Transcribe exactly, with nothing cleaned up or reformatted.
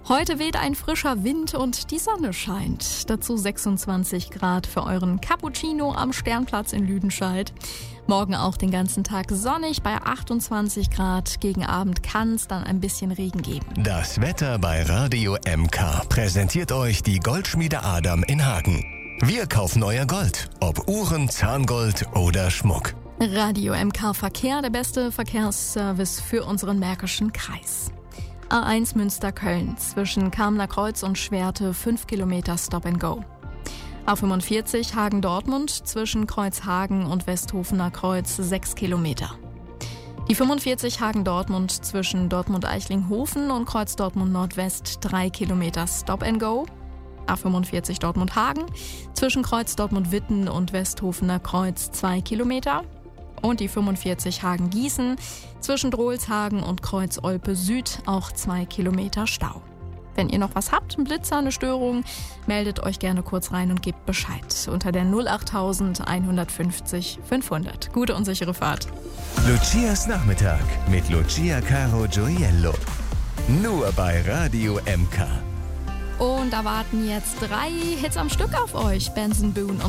Heute weht ein frischer Wind und die Sonne scheint. Dazu sechsundzwanzig Grad für euren Cappuccino am Sternplatz in Lüdenscheid. Morgen auch den ganzen Tag sonnig bei achtundzwanzig Grad. Gegen Abend kann es dann ein bisschen Regen geben. Das Wetter bei Radio M K präsentiert euch die Goldschmiede Adam in Hagen. Wir kaufen euer Gold, ob Uhren, Zahngold oder Schmuck. Radio M K Verkehr, der beste Verkehrsservice für unseren Märkischen Kreis. A eins Münster-Köln zwischen Kamener Kreuz und Schwerte fünf Kilometer Stop and Go. A fünfundvierzig Hagen-Dortmund zwischen Kreuzhagen und Westhofener Kreuz sechs Kilometer. Die fünfundvierzig Hagen-Dortmund zwischen Dortmund-Eichlinghofen und Kreuz Dortmund-Nordwest drei Kilometer Stop and Go. A fünfundvierzig Dortmund-Hagen zwischen Kreuz Dortmund-Witten und Westhofener Kreuz zwei Kilometer. Und die fünfundvierzig Hagen-Gießen zwischen Drohlshagen und Kreuz Olpe Süd auch zwei Kilometer Stau. Wenn ihr noch was habt, ein Blitzer, eine Störung, meldet euch gerne kurz rein und gebt Bescheid unter der null acht einhundertfünfzig fünfhundert. Gute und sichere Fahrt. Lucias Nachmittag mit Lucia Caro Gioiello. Nur bei Radio M K. Und da warten jetzt drei Hits am Stück auf euch. Benson Boone